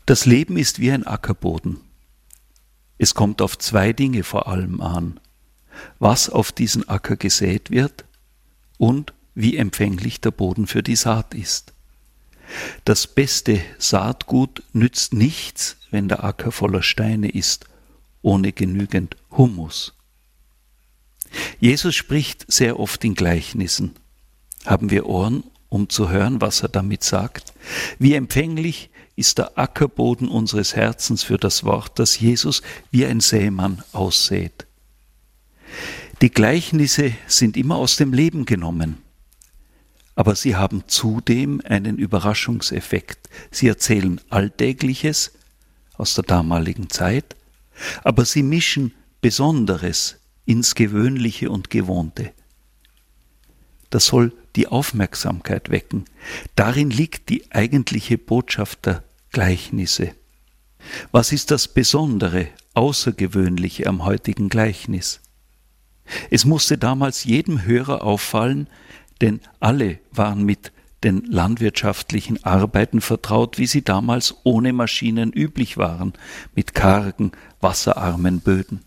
Das Leben ist wie ein Ackerboden. Es kommt auf zwei Dinge vor allem an: was auf diesen Acker gesät wird und wie empfänglich der Boden für die Saat ist. Das beste Saatgut nützt nichts, wenn der Acker voller Steine ist, ohne genügend Humus. Jesus spricht sehr oft in Gleichnissen. Haben wir Ohren, um zu hören, was er damit sagt? Wie empfänglich ist der Ackerboden unseres Herzens für das Wort, das Jesus wie ein Sämann aussät. Die Gleichnisse sind immer aus dem Leben genommen, aber sie haben zudem einen Überraschungseffekt. Sie erzählen Alltägliches aus der damaligen Zeit, aber sie mischen Besonderes ins Gewöhnliche und Gewohnte. Das soll die Aufmerksamkeit wecken. Darin liegt die eigentliche Botschaft der Gleichnisse. Was ist das Besondere, Außergewöhnliche am heutigen Gleichnis? Es musste damals jedem Hörer auffallen, denn alle waren mit den landwirtschaftlichen Arbeiten vertraut, wie sie damals ohne Maschinen üblich waren, mit kargen, wasserarmen Böden.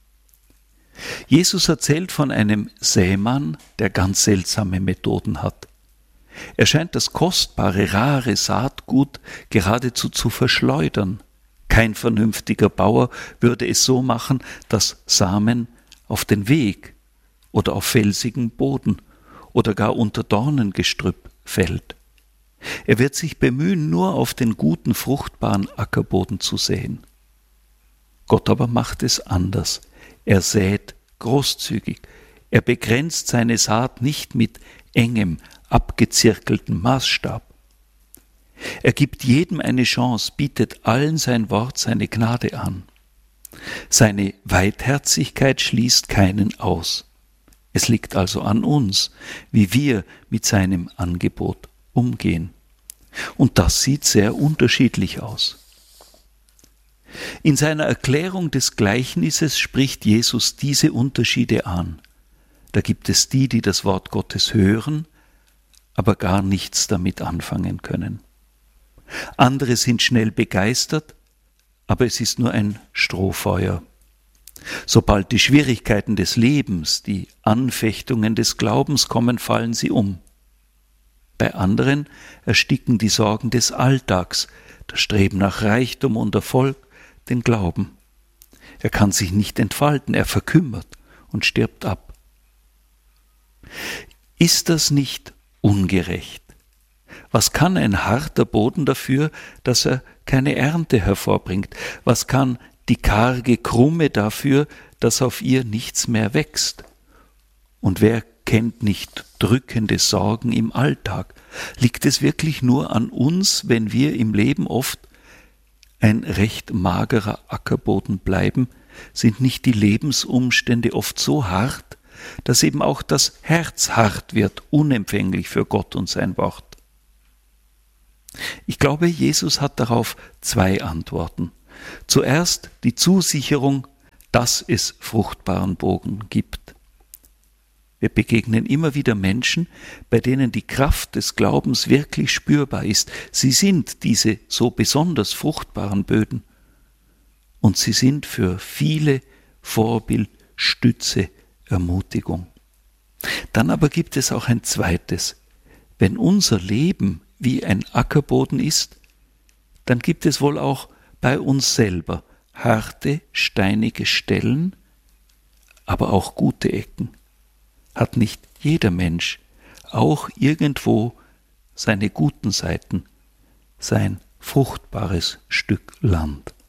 Jesus erzählt von einem Sämann, der ganz seltsame Methoden hat. Er scheint das kostbare, rare Saatgut geradezu zu verschleudern. Kein vernünftiger Bauer würde es so machen, dass Samen auf den Weg oder auf felsigen Boden oder gar unter Dornengestrüpp fällt. Er wird sich bemühen, nur auf den guten, fruchtbaren Ackerboden zu säen. Gott aber macht es anders. Er sät großzügig. Er begrenzt seine Saat nicht mit engem, abgezirkeltem Maßstab. Er gibt jedem eine Chance, bietet allen sein Wort, seine Gnade an. Seine Weitherzigkeit schließt keinen aus. Es liegt also an uns, wie wir mit seinem Angebot umgehen. Und das sieht sehr unterschiedlich aus. In seiner Erklärung des Gleichnisses spricht Jesus diese Unterschiede an. Da gibt es die, die das Wort Gottes hören, aber gar nichts damit anfangen können. Andere sind schnell begeistert, aber es ist nur ein Strohfeuer. Sobald die Schwierigkeiten des Lebens, die Anfechtungen des Glaubens kommen, fallen sie um. Bei anderen ersticken die Sorgen des Alltags, das Streben nach Reichtum und Erfolg, den Glauben. Er kann sich nicht entfalten, er verkümmert und stirbt ab. Ist das nicht ungerecht? Was kann ein harter Boden dafür, dass er keine Ernte hervorbringt? Was kann die karge Krumme dafür, dass auf ihr nichts mehr wächst? Und wer kennt nicht drückende Sorgen im Alltag? Liegt es wirklich nur an uns, wenn wir im Leben oft ein recht magerer Ackerboden bleiben? Sind nicht die Lebensumstände oft so hart, dass eben auch das Herz hart wird, unempfänglich für Gott und sein Wort? Ich glaube, Jesus hat darauf zwei Antworten. Zuerst die Zusicherung, dass es fruchtbaren Boden gibt. Wir begegnen immer wieder Menschen, bei denen die Kraft des Glaubens wirklich spürbar ist. Sie sind diese so besonders fruchtbaren Böden. Und sie sind für viele Vorbild, Stütze, Ermutigung. Dann aber gibt es auch ein zweites. Wenn unser Leben wie ein Ackerboden ist, dann gibt es wohl auch bei uns selber harte, steinige Stellen, aber auch gute Ecken. Hat nicht jeder Mensch auch irgendwo seine guten Seiten, sein fruchtbares Stück Land?